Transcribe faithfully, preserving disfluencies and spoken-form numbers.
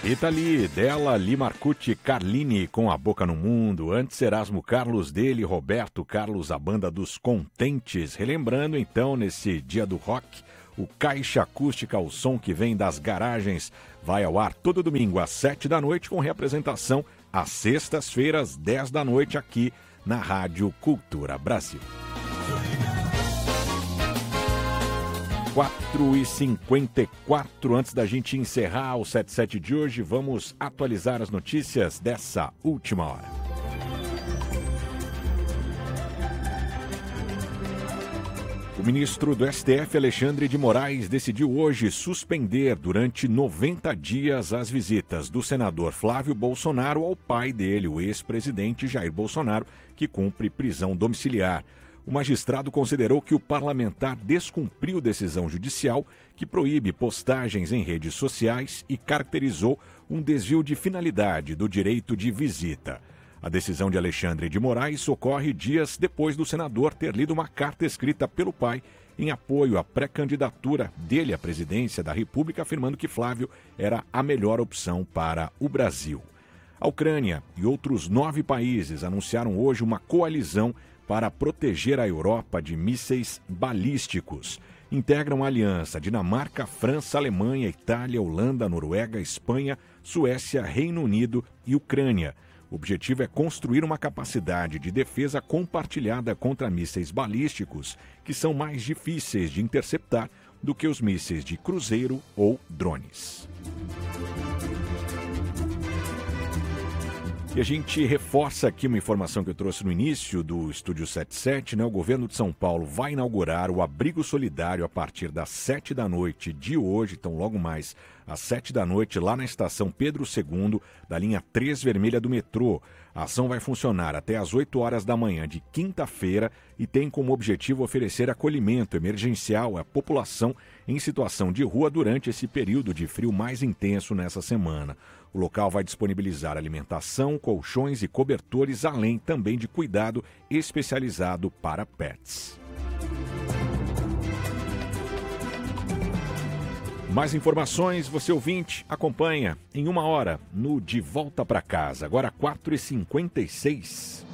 Rita Lee, dela, Lee Marcucci, Carline com A Boca no Mundo. Antes, Erasmo Carlos, dele, Roberto Carlos, a banda dos Contentes. Relembrando, então, nesse dia do rock, o Caixa Acústica, o som que vem das garagens, vai ao ar todo domingo às sete da noite, com representação às sextas-feiras, dez da noite, aqui na Rádio Cultura Brasil. quatro e cinquenta e quatro, antes da gente encerrar o setenta e sete de hoje, vamos atualizar as notícias dessa última hora. O ministro do S T F, Alexandre de Moraes, decidiu hoje suspender durante noventa dias as visitas do senador Flávio Bolsonaro ao pai dele, o ex-presidente Jair Bolsonaro, que cumpre prisão domiciliar. O magistrado considerou que o parlamentar descumpriu decisão judicial que proíbe postagens em redes sociais e caracterizou um desvio de finalidade do direito de visita. A decisão de Alexandre de Moraes ocorre dias depois do senador ter lido uma carta escrita pelo pai em apoio à pré-candidatura dele à presidência da República, afirmando que Flávio era a melhor opção para o Brasil. A Ucrânia e outros nove países anunciaram hoje uma coalizão para proteger a Europa de mísseis balísticos. Integram a aliança Dinamarca, França, Alemanha, Itália, Holanda, Noruega, Espanha, Suécia, Reino Unido e Ucrânia. O objetivo é construir uma capacidade de defesa compartilhada contra mísseis balísticos, que são mais difíceis de interceptar do que os mísseis de cruzeiro ou drones. E a gente reforça aqui uma informação que eu trouxe no início do Estúdio setenta e sete, né? O governo de São Paulo vai inaugurar o Abrigo Solidário a partir das sete da noite de hoje, então logo mais às sete da noite, lá na estação Pedro segundo, da linha três vermelha do metrô. A ação vai funcionar até às oito horas da manhã de quinta-feira e tem como objetivo oferecer acolhimento emergencial à população em situação de rua durante esse período de frio mais intenso nessa semana. O local vai disponibilizar alimentação, colchões e cobertores, além também de cuidado especializado para pets. Mais informações, você ouvinte, acompanha em uma hora no De Volta para Casa. Agora quatro e cinquenta e seis.